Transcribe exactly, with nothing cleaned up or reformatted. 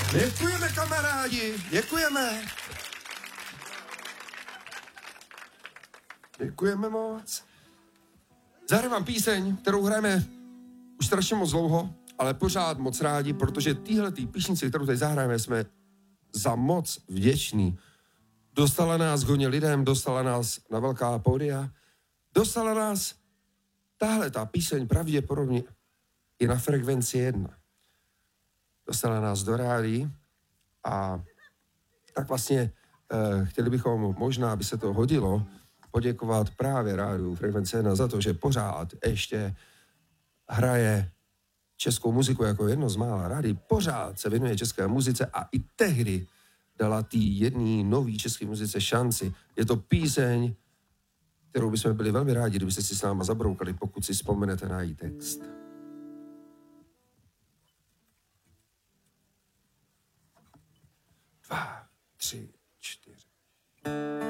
Děkujeme, kamarádi, děkujeme. Děkujeme moc. Zahraju vám píseň, kterou hrajeme už strašně moc dlouho, ale pořád moc rádi, protože týhletý píšnici, kterou tady zahrajeme, jsme za moc vděční. Dostala nás hodně lidem, dostala nás na velká pódia, dostala nás tahle ta píseň pravděpodobně i na frekvenci jedna. Dostala nás do rádií a tak vlastně eh, chtěli bychom možná, aby se to hodilo, poděkovat právě rádiu Frekvence jedna za to, že pořád ještě hraje českou muziku jako jedno z mála rádií, pořád se věnuje české muzice a i tehdy dala tý jedný nový české muzice šanci. Je to píseň, kterou bychom byli velmi rádi, kdybyste si s náma zabroukali, pokud si vzpomenete na její text. Dva, tři, čtyři.